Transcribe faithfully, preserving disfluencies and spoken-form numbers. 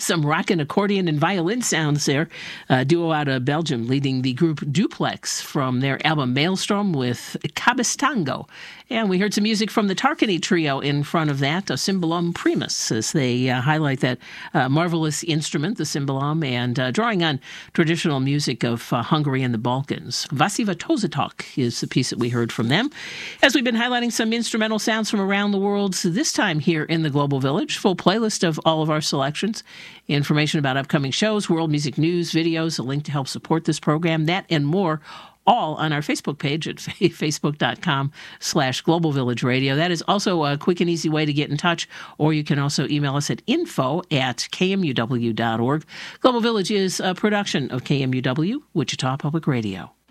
Some rockin' accordion and violin sounds there. A duo out of Belgium leading the group Duplex from their album Maelstrom with Cabestango. And we heard some music from the Tarkany Trio in front of that, a Cymbalum Primus, as they uh, highlight that uh, marvelous instrument, the cymbalum, and uh, drawing on traditional music of uh, Hungary and the Balkans. Vasiva Tozatok is the piece that we heard from them. As we've been highlighting some instrumental sounds from around the world, so this time here in the Global Village, full playlist of all of our selections, information about upcoming shows, world music news, videos, a link to help support this program, that and more, all on our Facebook page at facebook.com slash Global Village Radio. That is also a quick and easy way to get in touch, or you can also email us at info at k m u w dot org. Global Village is a production of K M U W, Wichita Public Radio.